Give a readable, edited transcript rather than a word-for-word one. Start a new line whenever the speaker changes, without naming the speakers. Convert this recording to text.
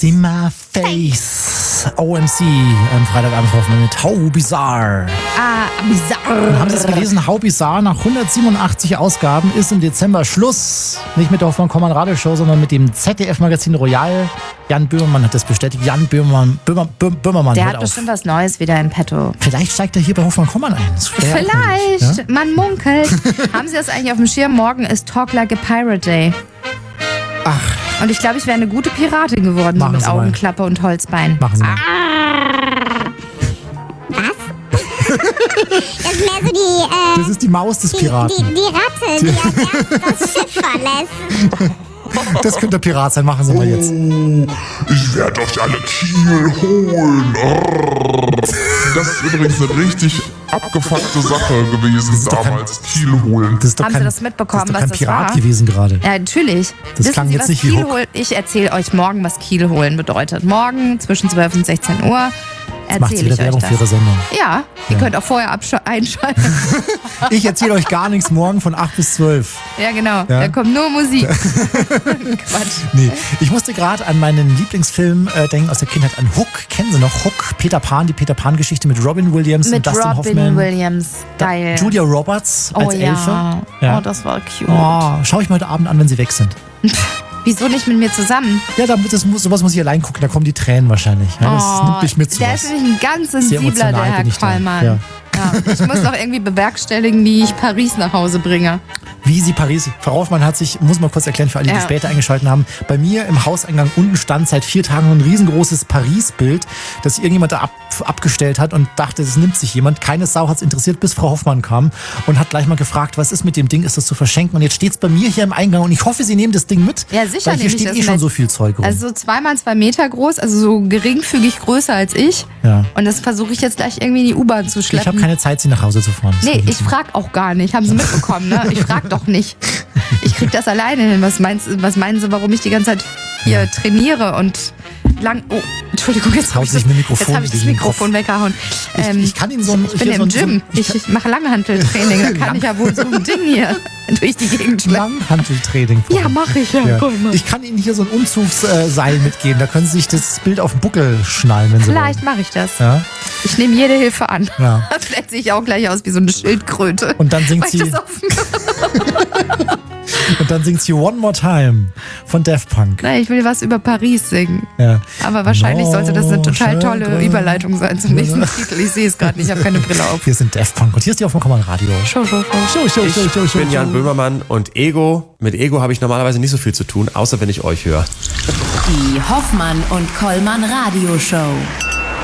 See my face. OMC am Freitagabend mit How Bizarre.
Bizarre.
Haben Sie es gelesen? How Bizarre. Nach 187 Ausgaben ist im Dezember Schluss. Nicht mit der Hoffmann-Kollmann Radioshow, sondern mit dem ZDF-Magazin Royal. Jan Böhmermann hat das bestätigt. Jan Böhmermann.
Der hat bestimmt was Neues wieder im Petto.
Vielleicht steigt er hier bei Hoffmann-Kollmann ein.
Vielleicht.
Ja?
Man munkelt. Haben Sie das eigentlich auf dem Schirm? Morgen ist Talk Like a Pirate Day.
Ach.
Und ich glaube, ich wäre eine gute Piratin geworden, so mit Augenklappe und Holzbein.
Machen Sie mal.
Was? Das ist mehr so die,
das ist die Maus des Piraten.
Die Ratte, die als erstes das Schiff verlässt.
Das könnte der Pirat sein. Machen Sie mal jetzt.
Ich werde euch alle Kiel holen. Das ist übrigens eine richtig abgefuckte Sache gewesen damals. Kiel holen.
Haben Sie das mitbekommen,
was das war? Das ist doch kein Pirat
war?
gewesen gerade.
Ja, natürlich.
Das klang jetzt nicht wie
Kiel
Hook.
holen? Ich erzähle euch morgen, was Kiel holen bedeutet. Morgen zwischen 12 und 16 Uhr
Macht sie
erzähle
wieder
ich euch
Werbung
das.
für Ihre Sendung.
Ja, ihr könnt auch vorher einschalten.
Ich erzähle euch gar nichts morgen von 8 bis 12.
Ja, genau.
Ja?
Da kommt nur Musik. Quatsch.
Nee. Ich musste gerade an meinen Lieblingsfilm denken aus der Kindheit, an Hook. Kennen Sie noch Hook? Peter Pan, die Peter Pan-Geschichte mit Robin Williams und
Mit
Dustin
Robin
Hoffman.
Williams. Geil.
Julia Roberts als Elfe.
Ja. Oh, das war cute.
Oh, schaue ich mir heute Abend an, wenn sie weg sind.
Wieso nicht mit mir zusammen?
Ja, sowas muss ich allein gucken, da kommen die Tränen wahrscheinlich. Ja, das nimmt mich mit
Der
sowas.
ist nämlich ein ganz
Sehr
sensibler, der
emotional
Herr
bin ich da.
Kollmann.
Ja.
Ja, ich muss noch irgendwie bewerkstelligen, wie ich Paris nach Hause bringe.
Wie sie Paris. Frau Hoffmann hat sich, muss man kurz erklären für alle, die später eingeschaltet haben, bei mir im Hauseingang unten stand seit 4 Tagen ein riesengroßes Paris-Bild, das irgendjemand da abgestellt hat und dachte, das nimmt sich jemand. Keine Sau hat es interessiert, bis Frau Hoffmann kam und hat gleich mal gefragt, was ist mit dem Ding, ist das zu verschenken? Und jetzt steht es bei mir hier im Eingang und ich hoffe, Sie nehmen das Ding mit.
Ja, sicher.
Weil hier steht schon so viel Zeug rum.
Also so 2 mal 2 Meter groß, also so geringfügig größer als ich.
Ja.
Und das versuche ich jetzt gleich irgendwie in die U-Bahn zu schleppen.
Ich habe keine Zeit, Sie nach Hause zu fahren.
Nee, ich frag auch gar nicht. Haben Sie mitbekommen, ne? Ich frag doch nicht. Ich krieg das alleine hin. Was meinen Sie, warum ich die ganze Zeit hier trainiere und lang... Oh, Entschuldigung, jetzt habe ich das Mikrofon weggehauen.
Ich kann Ihnen so ein...
Ich bin im Gym. Ich mache Langhanteltraining. Da kann ich ja wohl so ein Ding hier durch die Gegend schleppen.
Langhanteltraining.
Ja, mache ich ja.
Ich kann Ihnen hier so ein Umzugsseil mitgeben. Da können Sie sich das Bild auf den Buckel schnallen, wenn Sie wollen.
Vielleicht mache ich das.
Ja?
Ich nehme jede Hilfe an.
Ja.
Vielleicht sehe ich auch gleich aus wie so eine Schildkröte.
Und dann singt sie... Und dann singt sie One More Time von Daft Punk.
Nein, ich will was über Paris singen.
Ja.
Aber wahrscheinlich sollte das eine total tolle Überleitung sein zum nächsten Titel. Ich sehe es gerade nicht, ich habe keine Brille auf.
Hier sind Daft Punk und hier ist die Hoffmann-Kollmann Radio.
Ich bin Jan Böhmermann und mit Ego habe ich normalerweise nicht so viel zu tun, außer wenn ich euch höre.
Die Hoffmann und Kollmann Radioshow.